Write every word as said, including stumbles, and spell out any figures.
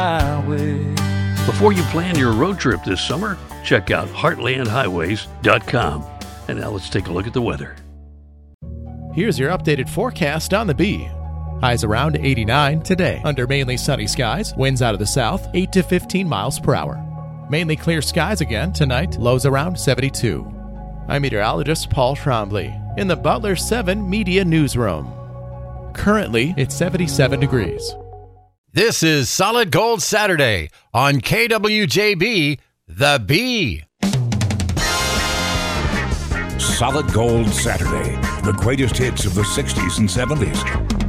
highway. Before you plan your road trip this summer, check out heartland highways dot com. And now let's take a look at the weather. Here's your updated forecast on the Bee. Highs around eighty-nine today, under mainly sunny skies, winds out of the south, eight to fifteen miles per hour. Mainly clear skies again tonight, lows around seventy-two. I'm meteorologist Paul Trombley in the Butler seven Media Newsroom. Currently, it's seventy-seven degrees. This is Solid Gold Saturday on K W J B, The Bee. Solid Gold Saturday, the greatest hits of the sixties and seventies.